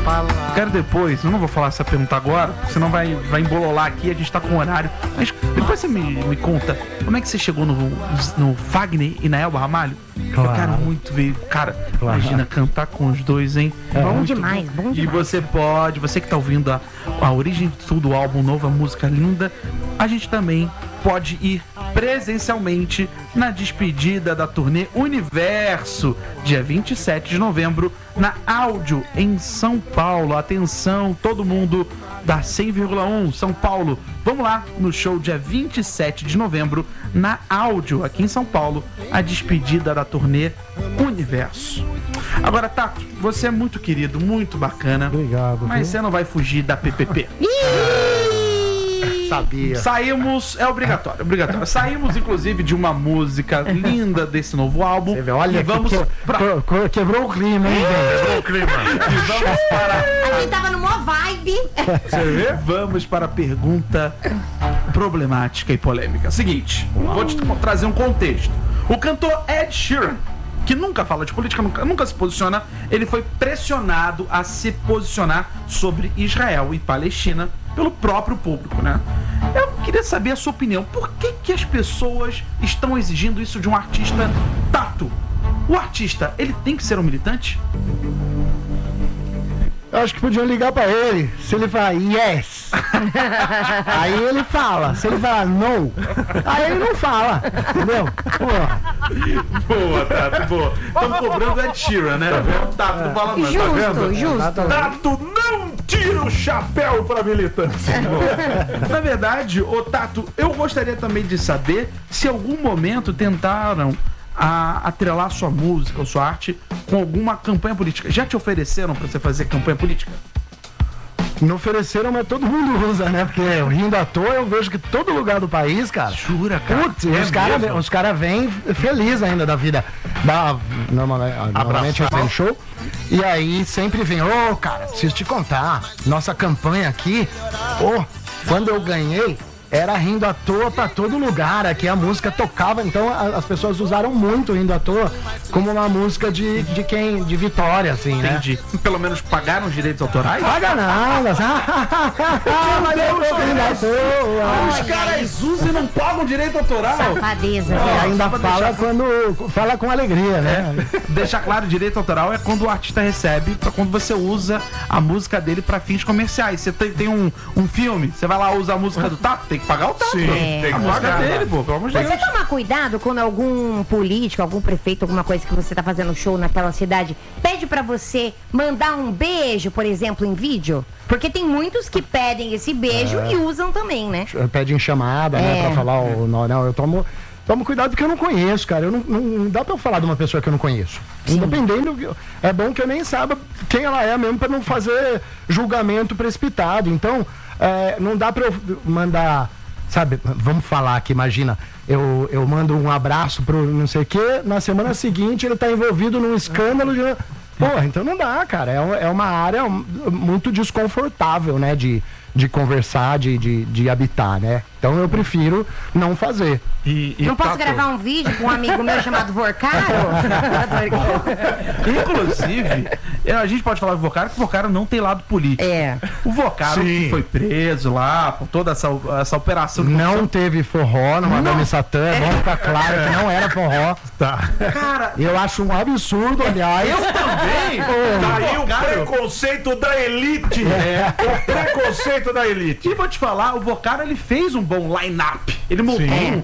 Eu quero depois, eu não vou falar essa pergunta agora, senão vai embololar aqui, a gente tá com horário. Mas depois você me conta, como é que você chegou no Fagner e na Elba Ramalho? Claro. Eu quero muito ver, cara, imagina cantar com os dois, hein? Bom demais, bom demais. E você que tá ouvindo a origem de tudo, o álbum novo, a música linda, a gente também pode ir presencialmente na despedida da turnê Universo, dia 27 de novembro, na Áudio, em São Paulo. Atenção, todo mundo da 100,1 São Paulo. Vamos lá no show dia 27 de novembro, na Áudio, aqui em São Paulo, a despedida da turnê Universo. Agora, Tato, você é muito querido, muito bacana. Obrigado. Mas você não vai fugir da PPP. Sabia. Saímos, é obrigatório. Saímos, inclusive, de uma música linda desse novo álbum. Você vê, olha, e vamos quebrou o clima, hein, velho? Quebrou o clima. E vamos para... A gente tava numa vibe. Você vê? Vamos para a pergunta problemática e polêmica. Seguinte, vou te trazer um contexto. O cantor Ed Sheeran, que nunca fala de política, nunca se posiciona, ele foi pressionado a se posicionar sobre Israel e Palestina pelo próprio público, né? Eu queria saber a sua opinião. Por que as pessoas estão exigindo isso de um artista? Tato, o artista, ele tem que ser um militante? Eu acho que podiam ligar pra ele. Se ele falar yes, aí ele fala. Se ele falar no, aí ele não fala. Entendeu? Boa, Tato, boa. Estamos cobrando Ed Sheeran, né? O Tato não fala mais, tá vendo? Justo. Tato, não tira o chapéu pra militância. Na verdade, ô Tato, eu gostaria também de saber se em algum momento tentaram atrelar sua música ou sua arte com alguma campanha política. Já te ofereceram pra você fazer campanha política? Não ofereceram, mas todo mundo usa, né? Porque rindo à toa, eu vejo que todo lugar do país, cara. Jura, cara? Putz, os caras vêm felizes ainda da vida. Normalmente eu tenho show. E aí sempre vem, cara, preciso te contar. Nossa campanha aqui, quando eu ganhei, era rindo à toa pra todo lugar. Aqui a música tocava, então as pessoas usaram muito rindo à toa como uma música de vitória, assim, né? Entendi. Pelo menos pagaram os direitos autorais? Paga nada. Mas eu tô rindo à toa. Os caras usam e não pagam direito autoral. Safadeza. E ainda fala com alegria, né? Deixar claro, direito autoral é quando o artista recebe, pra quando você usa a música dele pra fins comerciais. Você tem um filme, você vai lá usa a música do Tato, tem que pagar o Tato. Sim, tem que pagar dele, pô, pelo amor de Deus. Você toma cuidado quando algum político, algum prefeito, alguma coisa que você tá fazendo show naquela cidade, pede pra você mandar um beijo, por exemplo, em vídeo? Porque tem muitos que pedem esse beijo e usam também, né? Pede em chamada, né? Pra falar o nome. Não, eu tomo cuidado porque eu não conheço, cara. Não dá pra eu falar de uma pessoa que eu não conheço. Sim. Independente, é bom que eu nem saiba quem ela é mesmo pra não fazer julgamento precipitado. Então, não dá pra eu mandar, sabe, vamos falar aqui, imagina, eu mando um abraço pro não sei o quê, na semana seguinte ele tá envolvido num escândalo de... Porra, então não dá, cara, é uma área muito desconfortável, né, de conversar, de habitar, né? Então eu prefiro não fazer. Não posso gravar um vídeo com um amigo meu chamado Vorcaro? Inclusive, a gente pode falar do Vorcaro, que o Vorcaro não tem lado político. O Vorcaro foi preso lá, por toda essa operação. Não teve forró no Madame Satã, vamos ficar claro que não era forró. Tá. Cara, eu acho um absurdo, aliás. Eu também. Daí o preconceito da elite. O preconceito da elite. E vou te falar, o Vorcaro, ele fez um bom line-up. Ele montou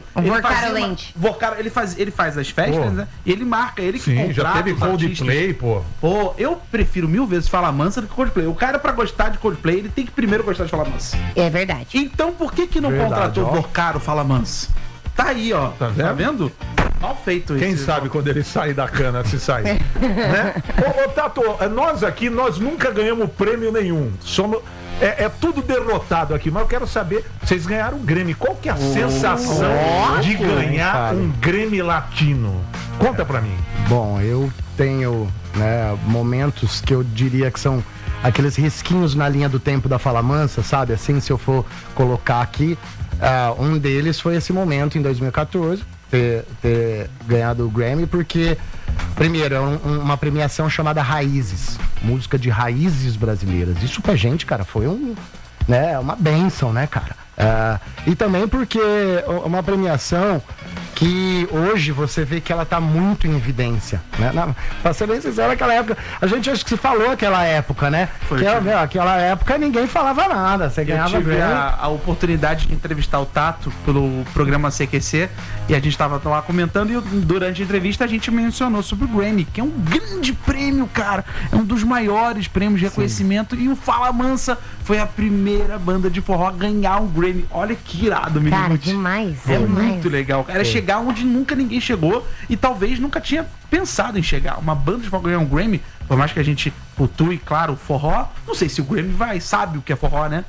ele faz as festas, né? E ele marca, ele que contrata. Já teve Coldplay, pô. Pô, eu prefiro 1000 vezes Fala Mansa do que Coldplay. O cara, pra gostar de Coldplay, ele tem que primeiro gostar de Fala Mansa. É verdade. Então, por que não contratou o Vorcaro Fala Mansa? Tá aí, ó. Tá vendo? Mal feito isso. Quem sabe quando ele sair da cana, se sai. Né? Ô, Tato, nós aqui, nós nunca ganhamos prêmio nenhum. Somos... É tudo derrotado aqui, mas eu quero saber, vocês ganharam o Grammy, qual que é a sensação de ganhar um Grammy latino? Conta pra mim. Bom, eu tenho momentos que eu diria que são aqueles risquinhos na linha do tempo da Fala Mansa, sabe? Assim, se eu for colocar aqui, um deles foi esse momento em 2014, ter ganhado o Grammy, porque Primeiro, é uma premiação chamada Raízes, música de raízes brasileiras. Isso pra gente, cara, foi uma bênção, né, cara? E também porque uma premiação que hoje você vê que ela tá muito em evidência, né? Pra ser bem sincero, naquela época, a gente acho que se falou aquela época, né? Aquela época ninguém falava nada, você ganhava tive a oportunidade de entrevistar o Tato pelo programa CQC e a gente tava lá comentando e durante a entrevista a gente mencionou sobre o Grammy, que é um grande prêmio, cara, é um dos maiores prêmios de reconhecimento. Sim. E o Fala Mansa foi a primeira banda de forró a ganhar um Grammy. Olha que irado, menino. Cara, demais. Muito legal. Era chegar onde nunca ninguém chegou e talvez nunca tinha pensado em chegar. Uma banda de forró ganhar um Grammy, por mais que a gente cultue, claro, o forró, não sei se o Grammy sabe o que é forró, né?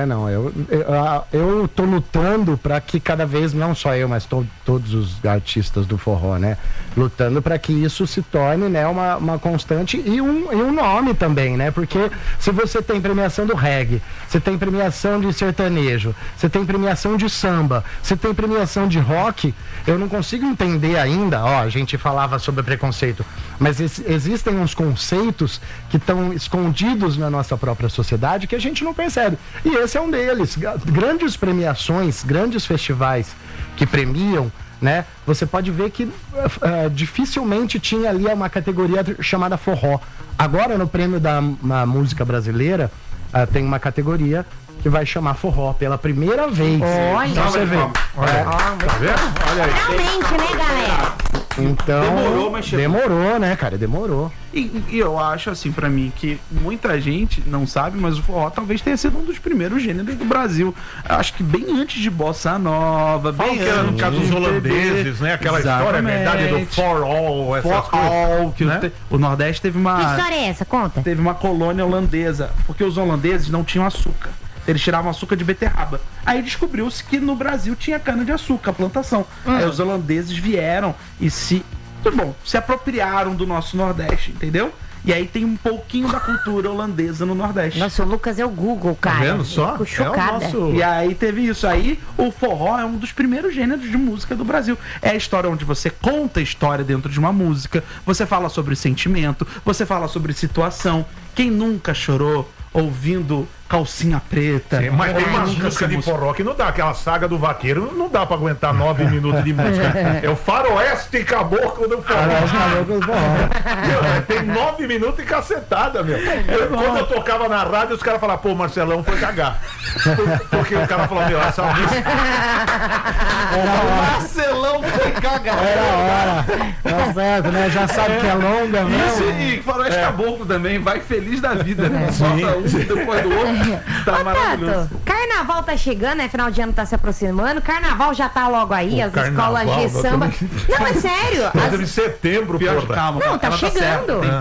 Eu tô lutando pra que cada vez, não só eu, mas todos os artistas do forró, né? Lutando pra que isso se torne, né, uma constante e um nome também, né? Porque se você tem premiação do reggae, você tem premiação de sertanejo, você tem premiação de samba, você tem premiação de rock, eu não consigo entender ainda, a gente falava sobre preconceito, mas existem uns conceitos que estão escondidos na nossa própria sociedade que a gente não percebe. E esse é um deles. Grandes premiações, grandes festivais que premiam, né? Você pode ver que dificilmente tinha ali uma categoria chamada forró. Agora, no prêmio da música brasileira, tem uma categoria que vai chamar forró pela primeira vez. Olha, então, você vê. Tá vendo? Olha aí. Realmente, né, galera? Então, demorou, mas chegou. Demorou, né, cara? Demorou. E eu acho, assim, pra mim, que muita gente não sabe, mas o forró talvez tenha sido um dos primeiros gêneros do Brasil. Acho que bem antes de Bossa Nova, bem antes. No caso dos holandeses, né? Aquela história, verdade, do For All, essas coisas. Né? O Nordeste teve uma... Que história é essa? Conta. Teve uma colônia holandesa, porque os holandeses não tinham açúcar. Eles tiravam açúcar de beterraba. Aí descobriu-se que no Brasil tinha cana-de-açúcar, plantação. Aí os holandeses vieram e se apropriaram do nosso Nordeste, entendeu? E aí tem um pouquinho da cultura holandesa no Nordeste. Nossa, o Lucas é o Google, cara. Tá vendo só? Fico chocada. E aí teve isso. Aí o forró é um dos primeiros gêneros de música do Brasil. É a história onde você conta a história dentro de uma música, você fala sobre sentimento, você fala sobre situação. Quem nunca chorou ouvindo Calcinha Preta? Sim, mas tem uma música de forró que não dá, aquela saga do vaqueiro, não dá pra aguentar 9 minutos de música. É o faroeste caboclo do forró. Tem 9 minutos e cacetada, meu. Quando eu tocava na rádio, os caras falavam, pô, Marcelão foi cagar. Porque o cara falou, meu, essa música... O Marcelão foi cagar. Era a hora. Tá certo, né? Já sabe que é longa, né? Isso, e faroeste caboclo também, vai feliz da vida, né? Solta um depois do outro. Tá maravilhoso. Tato, carnaval tá chegando, né? Final de ano tá se aproximando. Carnaval já tá logo aí, as escolas de samba. Não, é sério. Deve setembro, Calma, não, tá ela chegando. Tá certa.